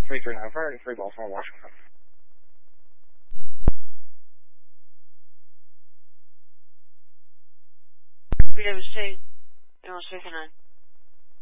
339 Friday, 3 Baltimore, Washington. BWC, Airline 339.